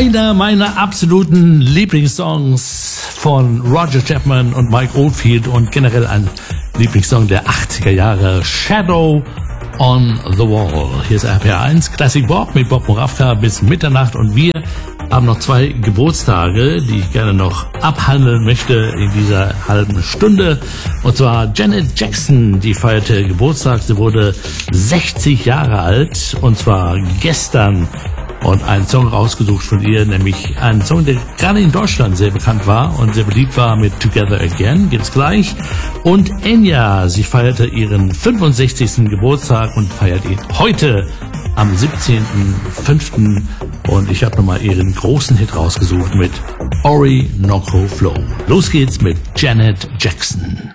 Einer meiner absoluten Lieblingssongs von Roger Chapman und Mike Oldfield und generell ein Lieblingssong der 80er Jahre, Shadow on the Wall. Hier ist RPR1 Classic Bob mit Bob Moravka bis Mitternacht und wir haben noch 2 Geburtstage, die ich gerne noch abhandeln möchte in dieser halben Stunde. Und zwar Janet Jackson, die feierte Geburtstag. Sie wurde 60 Jahre alt und zwar gestern. Und einen Song rausgesucht von ihr, nämlich einen Song, der gerade in Deutschland sehr bekannt war und sehr beliebt war mit Together Again, gibt's gleich. Und Enya, sie feierte ihren 65. Geburtstag und feiert ihn heute am 17.05. Und ich habe nochmal ihren großen Hit rausgesucht mit Orinoco Flow. Los geht's mit Janet Jackson.